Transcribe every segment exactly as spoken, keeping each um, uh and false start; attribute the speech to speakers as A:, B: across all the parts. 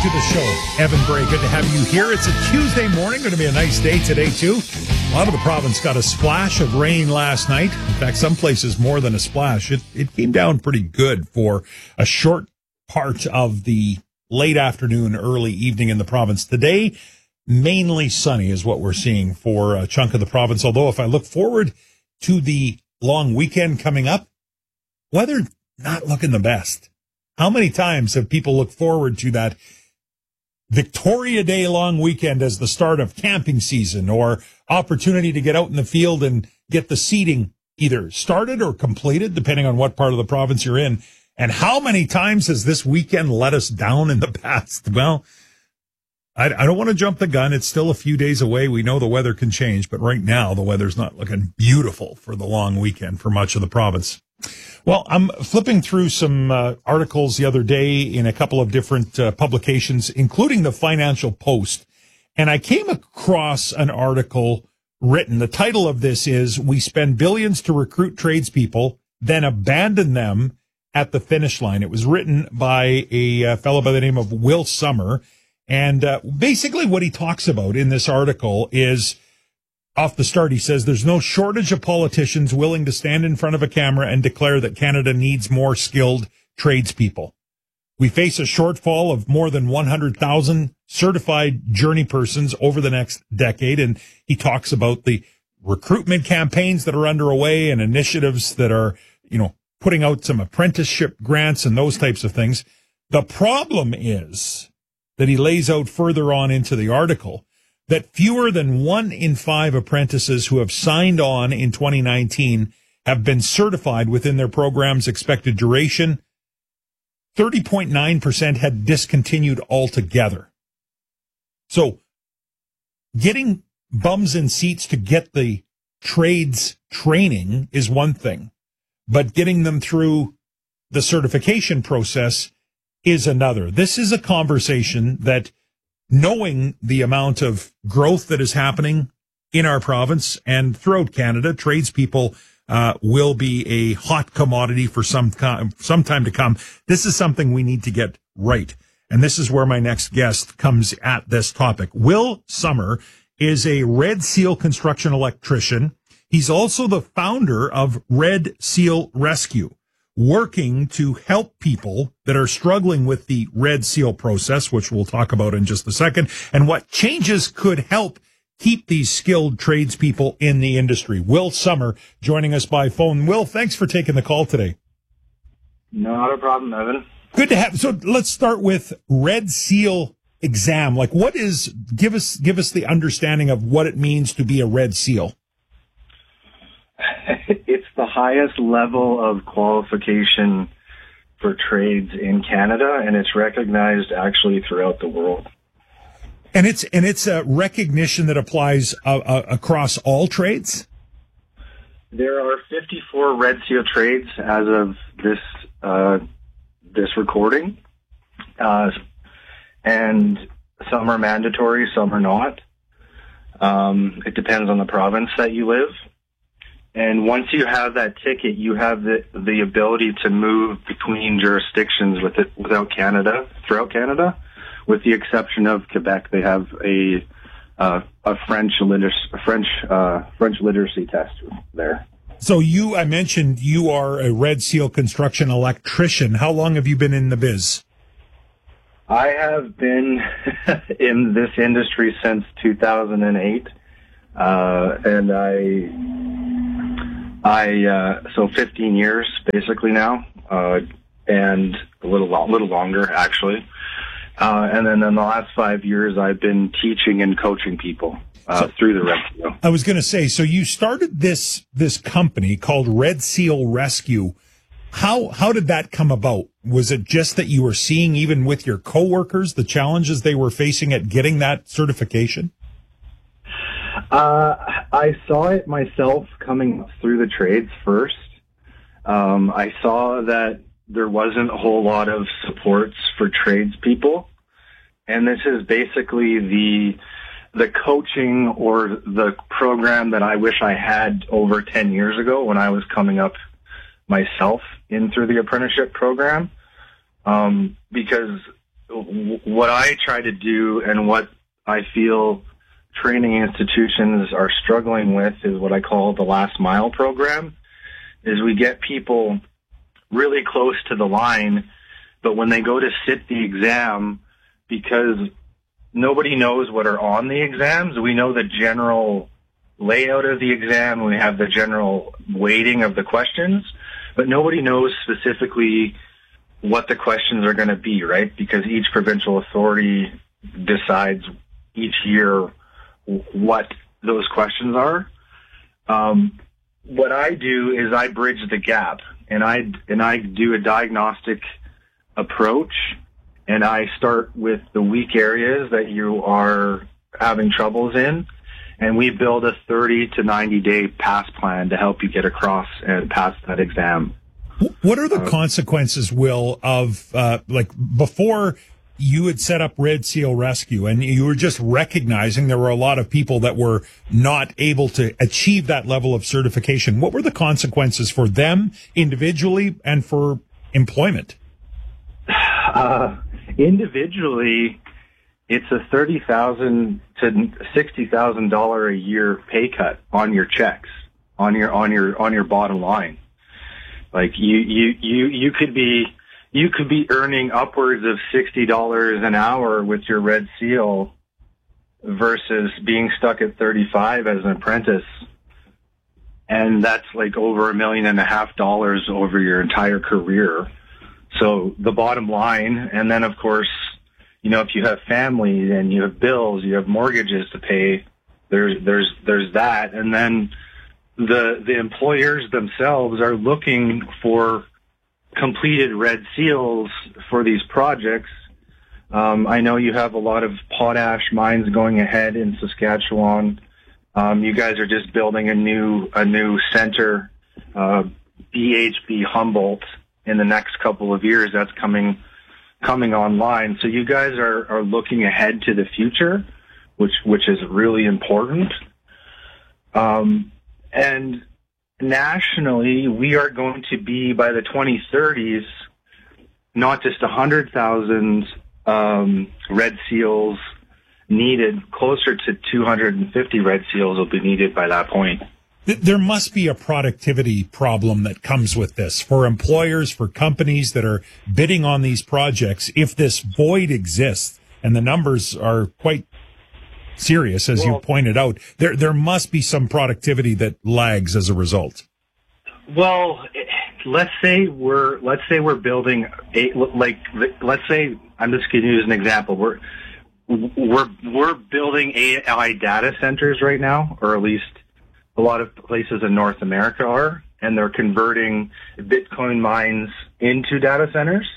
A: to the show. Evan Bray, good to have you here. It's a Tuesday morning. Going to be a nice day today, too. A lot of the province got a splash of rain last night. In fact, some places more than a splash. It, it came down pretty good for a short part of the late afternoon, early evening in the province. Today, mainly sunny is what we're seeing for a chunk of the province. Although if I look forward to the long weekend coming up, weather not looking the best. How many times have people looked forward to that Victoria Day long weekend as the start of camping season or opportunity to get out in the field and get the seeding either started or completed, depending on what part of the province you're in? And how many times has this weekend let us down in the past? Well, I, I don't want to jump the gun. It's still a few days away. We know the weather can change, but right now the weather's not looking beautiful for the long weekend for much of the province. Well, I'm flipping through some uh, articles the other day in a couple of different uh, publications, including the Financial Post, and I came across an article written. The title of this is, "We Spend Billions to Recruit Tradespeople, Then Abandon Them at the Finish Line." It was written by a uh, fellow by the name of Will Sommer, and uh, basically what he talks about in this article is, off the start, he says, "There's no shortage of politicians willing to stand in front of a camera and declare that Canada needs more skilled tradespeople. We face a shortfall of more than one hundred thousand certified journey persons over the next decade." And he talks about the recruitment campaigns that are underway and initiatives that are, you know, putting out some apprenticeship grants and those types of things. The problem is that he lays out further on into the article that fewer than one in five apprentices who have signed on in twenty nineteen have been certified within their program's expected duration. thirty point nine percent had discontinued altogether. So getting bums in seats to get the trades training is one thing, but getting them through the certification process is another. This is a conversation that, knowing the amount of growth that is happening in our province and throughout Canada, tradespeople uh, will be a hot commodity for some time, some time to come. This is something we need to get right. And this is where my next guest comes at this topic. Will Sommer is a Red Seal construction electrician. He's also the founder of Red Seal Rescue, working to help people that are struggling with the Red Seal process, which we'll talk about in just a second, and what changes could help keep these skilled tradespeople in the industry. Will Sommer joining us by phone. Will, thanks for taking the call today.
B: Not a problem, Evan.
A: Good to have. So let's start with Red Seal exam. Like, what is, give us, give us the understanding of what it means to be a Red Seal.
B: It's the highest level of qualification for trades in Canada, and it's recognized actually throughout the world.
A: And it's and it's a recognition that applies uh, uh, across all trades?
B: There are fifty-four Red Seal trades as of this uh, this recording, uh, and some are mandatory, some are not. Um, it depends on the province that you live. And once you have that ticket, you have the the ability to move between jurisdictions with it without Canada, throughout Canada, with the exception of Quebec. They have a uh, a French liter- a French uh, French literacy test there.
A: So you, I mentioned you are a Red Seal construction electrician. How long have you been in the biz?
B: I have been in this industry since two thousand eight, uh, and I. I, uh, so fifteen years basically now, uh, and a little, lo- little longer actually. Uh, and then in the last five years, I've been teaching and coaching people, uh, so, through the Red Seal.
A: I was going to say, so you started this, this company called Red Seal Rescue. How, how did that come about? Was it just that you were seeing, even with your coworkers, the challenges they were facing at getting that certification?
B: Uh, I saw it myself coming through the trades first. Um, I saw that there wasn't a whole lot of supports for tradespeople, and this is basically the the coaching or the program that I wish I had over ten years ago when I was coming up myself in through the apprenticeship program. Um, because w- what I try to do and what I feel training institutions are struggling with is what I call the last mile program, is we get people really close to the line, but when they go to sit the exam, because nobody knows what are on the exams, we know the general layout of the exam, we have the general weighting of the questions, but nobody knows specifically what the questions are going to be, right? Because each provincial authority decides each year what those questions are. Um, what I do is I bridge the gap, and I and I do a diagnostic approach, and I start with the weak areas that you are having troubles in, and we build a thirty to ninety day pass plan to help you get across and pass that exam.
A: What are the uh, consequences, Will, of, uh, like, before you had set up Red Seal Rescue and you were just recognizing there were a lot of people that were not able to achieve that level of certification? What were the consequences for them individually and for employment?
B: Uh, individually, it's a thirty thousand to sixty thousand dollar a year pay cut on your checks, on your on your on your bottom line. Like you you you you could be you could be earning upwards of sixty dollars an hour with your Red Seal versus being stuck at thirty-five as an apprentice, and that's like over a million and a half dollars over your entire career. So the bottom line, and then of course, you know, if you have family and you have bills, you have mortgages to pay, there's, there's, there's that. And then the, the employers themselves are looking for completed Red Seals for these projects. Um, I know you have a lot of potash mines going ahead in Saskatchewan. Um, you guys are just building a new, a new center, uh, B H P Humboldt, in the next couple of years. That's coming coming online. So you guys are, are looking ahead to the future, which which is really important. Um, and nationally, we are going to be, by the twenty thirties, not just one hundred thousand um, Red Seals needed, closer to two hundred fifty Red Seals will be needed by that point.
A: There must be a productivity problem that comes with this for employers, for companies that are bidding on these projects. If this void exists, and the numbers are quite serious, as well, you pointed out, there there must be some productivity that lags as a result.
B: Well, let's say we're let's say we're building a, like let's say I'm just going to use an example. We're we're we're building A I data centers right now, or at least a lot of places in North America are, and they're converting Bitcoin mines into data centers.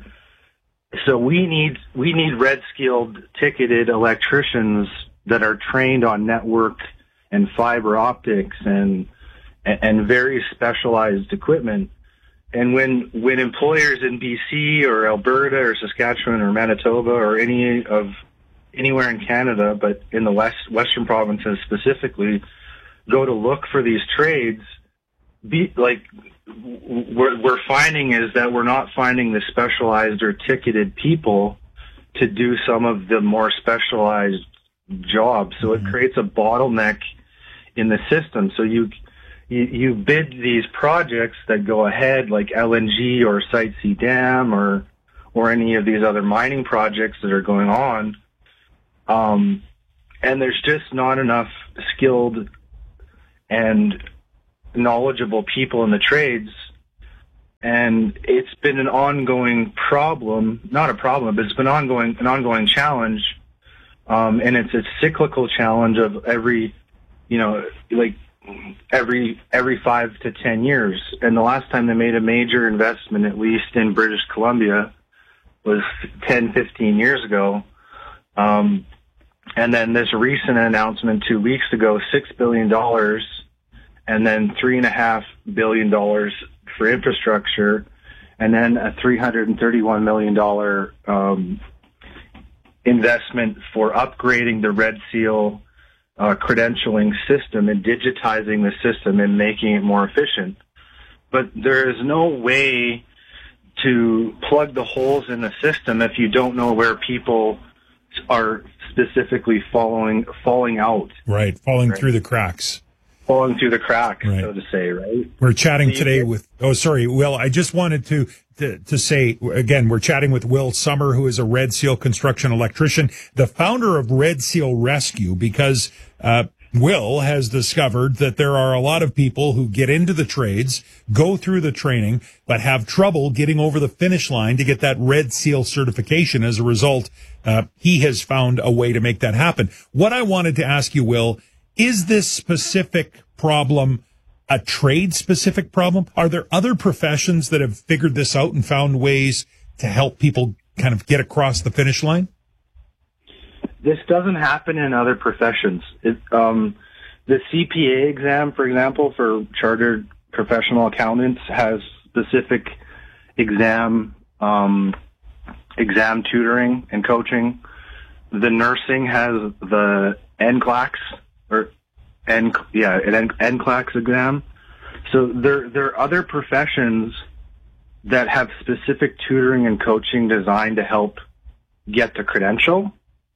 B: So we need we need red-skilled, ticketed electricians that are trained on network and fiber optics and and very specialized equipment. And when when employers in B C or Alberta or Saskatchewan or Manitoba or any of anywhere in Canada, but in the west western provinces specifically, go to look for these trades, be like we're, we're finding is that we're not finding the specialized or ticketed people to do some of the more specialized jobs. So mm-hmm. it creates a bottleneck in the system. So you, you you bid these projects that go ahead, like L N G or Site C Dam or or any of these other mining projects that are going on, um, and there's just not enough skilled and knowledgeable people in the trades, and it's been an ongoing problem, not a problem, but it's been ongoing, an ongoing challenge, um, and it's a cyclical challenge of every, you know, like every, every five to ten years. And the last time they made a major investment, at least in British Columbia, was ten, fifteen years ago. Um, and then this recent announcement two weeks ago, six billion dollars, and then three and a half billion dollars for infrastructure, and then a three hundred thirty-one million dollars um, investment for upgrading the Red Seal uh, credentialing system and digitizing the system and making it more efficient. But there is no way to plug the holes in the system if you don't know where people are specifically following, falling out.
A: Right, falling
B: right?
A: through the cracks.
B: Falling through the cracks,
A: right.
B: so to say, right?
A: We're chatting
B: so
A: today
B: get,
A: with, oh, sorry, Will, I just wanted to, to, to say, again, we're chatting with Will Summer, who is a Red Seal construction electrician, the founder of Red Seal Rescue, because, uh, Will has discovered that there are a lot of people who get into the trades, go through the training, but have trouble getting over the finish line to get that Red Seal certification. As a result, uh, he has found a way to make that happen. What I wanted to ask you, Will, is this specific problem a trade-specific problem? Are there other professions that have figured this out and found ways to help people kind of get across the finish line?
B: This doesn't happen in other professions. It, um, the C P A exam, for example, for chartered professional accountants, has specific exam um, exam tutoring and coaching. The nursing has the N C L A C S or N yeah an N C L A C S exam. So there there are other professions that have specific tutoring and coaching designed to help get the credential.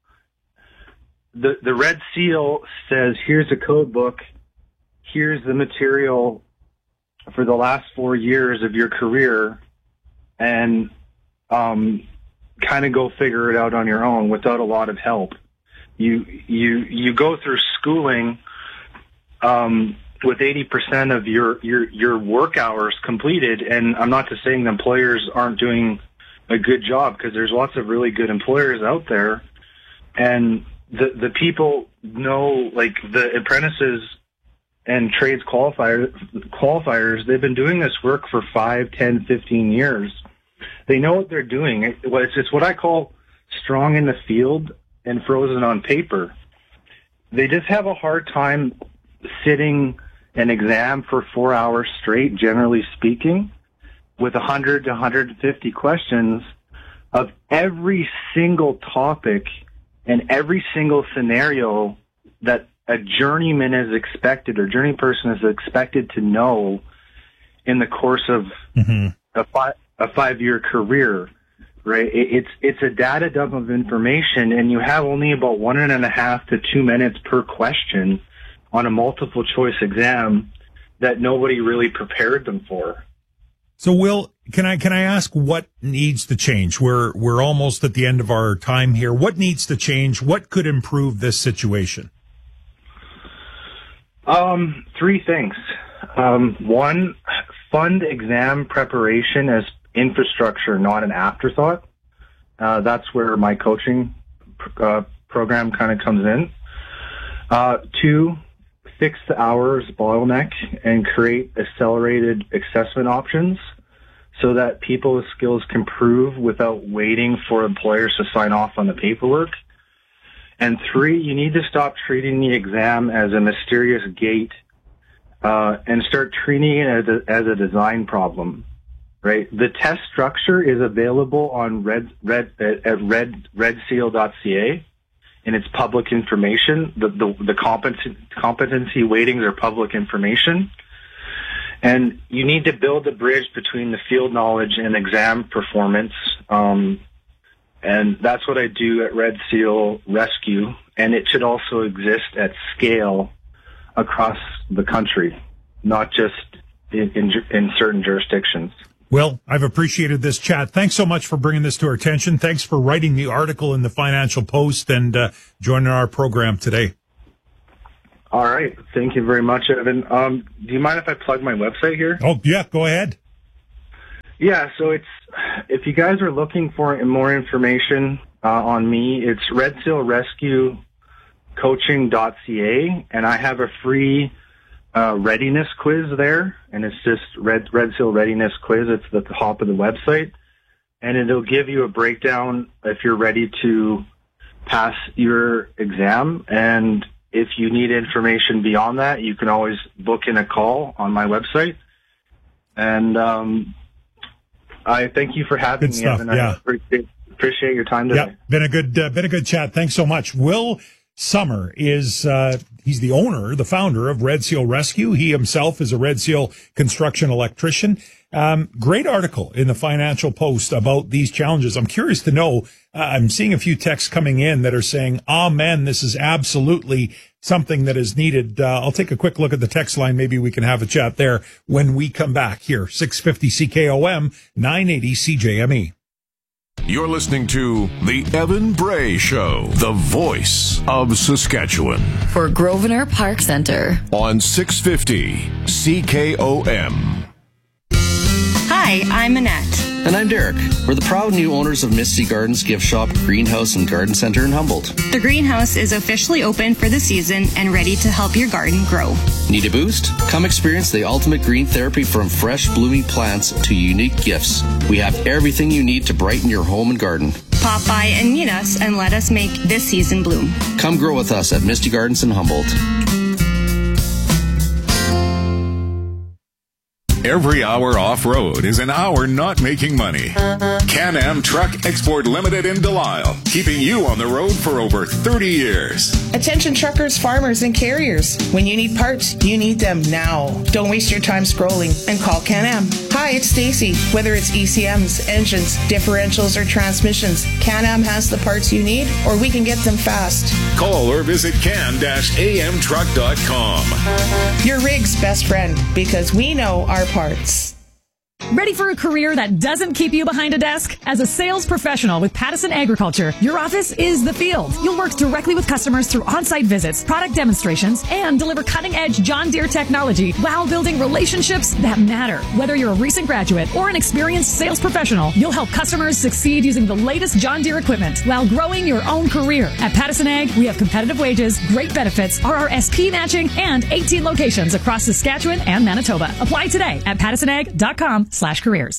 B: The, the Red Seal says, here's a code book, here's the material for the last four years of your career, and um, kind of go figure it out on your own without a lot of help. You you you go through schooling um, with eighty percent of your, your, your work hours completed, and I'm not just saying the employers aren't doing a good job, because there's lots of really good employers out there, and the the people know, like the apprentices and trades qualifiers, qualifiers, they've been doing this work for five, ten, fifteen years. They know what they're doing. It, it's, it's what I call strong in the field and frozen on paper. They just have a hard time sitting an exam for four hours straight, generally speaking, with one hundred to one hundred fifty questions of every single topic and every single scenario that a journeyman is expected or journey person is expected to know in the course of mm-hmm. a, fi- a five-year career, right? It, it's it's a data dump of information, and you have only about one and a half to two minutes per question on a multiple choice exam that nobody really prepared them for.
A: So, Will, can I can I ask what needs to change? We're we're almost at the end of our time here. What needs to change? What could improve this situation?
B: Um, three things. Um, one, fund exam preparation as infrastructure, not an afterthought. Uh, that's where my coaching uh, program kind of comes in. Uh, two, fix the hours bottleneck and create accelerated assessment options so that people's skills can prove without waiting for employers to sign off on the paperwork. And three, you need to stop treating the exam as a mysterious gate uh, and start treating it as a, as a design problem, right? The test structure is available on red, red, at red, red seal dot c a. And it's public information. The, the, the competency, competency weightings are public information. And you need to build a bridge between the field knowledge and exam performance. Um, and that's what I do at Red Seal Rescue. And it should also exist at scale across the country, not just in, in, in certain jurisdictions.
A: Well, I've appreciated this chat. Thanks so much for bringing this to our attention. Thanks for writing the article in the Financial Post and uh, joining our program today.
B: All right. Thank you very much, Evan. Um, do you mind if I plug my website here?
A: Oh, yeah, go ahead.
B: Yeah, so it's, if you guys are looking for more information uh, on me, it's red seal rescue coaching dot c a, and I have a free Uh, readiness quiz there, and it's just Red Red Seal Readiness Quiz. It's at the top of the website, and it'll give you a breakdown if you're ready to pass your exam. And if you need information beyond that, you can always book in a call on my website. And um, I thank you for having
A: good
B: me.
A: Stuff,
B: and
A: yeah.
B: I appreciate, appreciate your time today.
A: Yeah, been a good uh, been a good chat. Thanks so much, Will Summer is, uh, he's the owner, the founder of Red Seal Rescue. He himself is a Red Seal construction electrician. Um, great article in the Financial Post about these challenges. I'm curious to know, uh, I'm seeing a few texts coming in that are saying, amen, this is absolutely something that is needed. Uh, I'll take a quick look at the text line. Maybe we can have a chat there when we come back here. six fifty C K O M, nine eighty C J M E.
C: You're listening to The Evan Bray Show, the voice of Saskatchewan.
D: For Grosvenor Park Centre.
C: On six fifty C K O M.
E: Hi, I'm Annette.
F: And I'm Derek. We're the proud new owners of Misty Gardens Gift Shop, Greenhouse, and Garden Center in Humboldt.
E: The greenhouse is officially open for the season and ready to help your garden grow.
F: Need a boost? Come experience the ultimate green therapy, from fresh blooming plants to unique gifts. We have everything you need to brighten your home and garden.
E: Pop by and meet us and let us make this season bloom.
F: Come grow with us at Misty Gardens in Humboldt.
C: Every hour off-road is an hour not making money. Can-Am Truck Export Limited in Delisle, keeping you on the road for over thirty years.
G: Attention truckers, farmers, and carriers. When you need parts, you need them now. Don't waste your time scrolling and call Can-Am. Hi, it's Stacy. Whether it's E C Ms, engines, differentials, or transmissions, Can-Am has the parts you need, or we can get them fast.
C: Call or visit can dash a m truck dot com.
G: Your rig's best friend, because we know our parts.
H: Ready for a career that doesn't keep you behind a desk? As a sales professional with Pattison Agriculture, your office is the field. You'll work directly with customers through on-site visits, product demonstrations, and deliver cutting-edge John Deere technology while building relationships that matter. Whether you're a recent graduate or an experienced sales professional, you'll help customers succeed using the latest John Deere equipment while growing your own career. At Pattison Ag, we have competitive wages, great benefits, R R S P matching, and eighteen locations across Saskatchewan and Manitoba. Apply today at pattison ag dot com slash careers.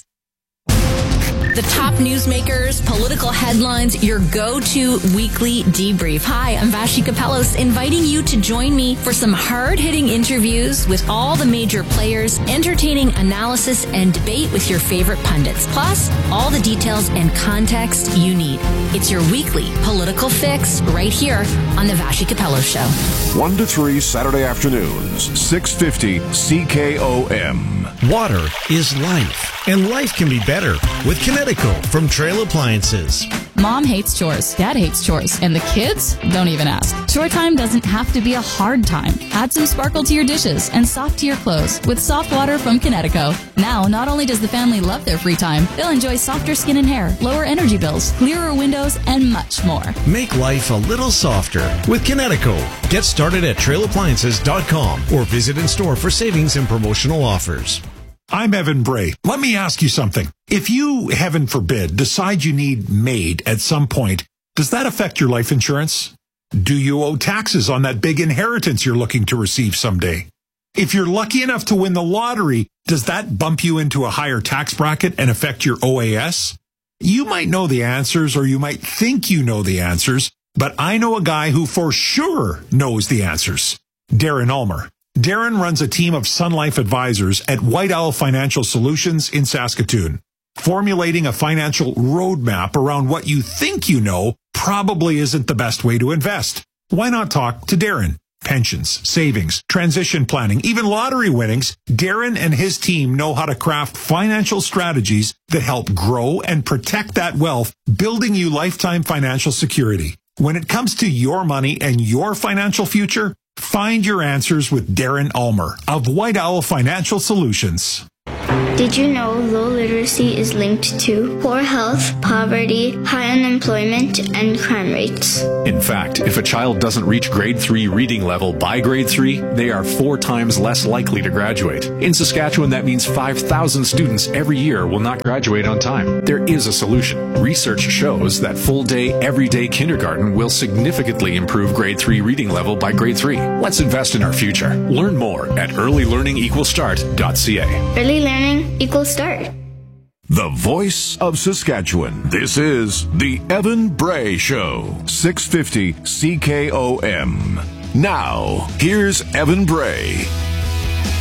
D: The top newsmakers, political headlines, your go-to weekly debrief. Hi, I'm Vashi Kapelos, inviting you to join me for some hard-hitting interviews with all the major players, entertaining analysis and debate with your favorite pundits, plus all the details and context you need. It's your weekly political fix right here on the Vashi Kapelos Show.
C: one to three Saturday afternoons, six fifty C K O M.
I: Water is life, and life can be better with Kinetico from Trail Appliances.
J: Mom hates chores, Dad hates chores, and the kids don't even ask. Chore time doesn't have to be a hard time. Add some sparkle to your dishes and soft to your clothes with soft water from Kinetico. Now, not only does the family love their free time, they'll enjoy softer skin and hair, lower energy bills, clearer windows, and much more.
I: Make life a little softer with Kinetico. Get started at trail appliances dot com or visit in store for savings and promotional offers.
A: I'm Evan Bray. Let me ask you something. If you, heaven forbid, decide you need MAID at some point, does that affect your life insurance? Do you owe taxes on that big inheritance you're looking to receive someday? If you're lucky enough to win the lottery, does that bump you into a higher tax bracket and affect your O A S? You might know the answers, or you might think you know the answers, but I know a guy who for sure knows the answers. Darren Ulmer. Darren runs a team of Sun Life advisors at White Owl Financial Solutions in Saskatoon. Formulating a financial roadmap around what you think you know probably isn't the best way to invest. Why not talk to Darren? Pensions, savings, transition planning, even lottery winnings, Darren and his team know how to craft financial strategies that help grow and protect that wealth, building you lifetime financial security. When it comes to your money and your financial future, find your answers with Darren Ulmer of White Owl Financial Solutions.
K: Did you know low literacy is linked to poor health, poverty, high unemployment, and crime rates?
L: In fact, if a child doesn't reach grade three reading level by grade three, they are four times less likely to graduate. In Saskatchewan, that means five thousand students every year will not graduate on time. There is a solution. Research shows that full-day, everyday kindergarten will significantly improve grade three reading level by grade three. Let's invest in our future. Learn more at early learning equals start dot c a.
K: Early learning equals start.
C: The voice of Saskatchewan. This is The Evan Bray Show, six fifty C K O M. Now, here's Evan Bray.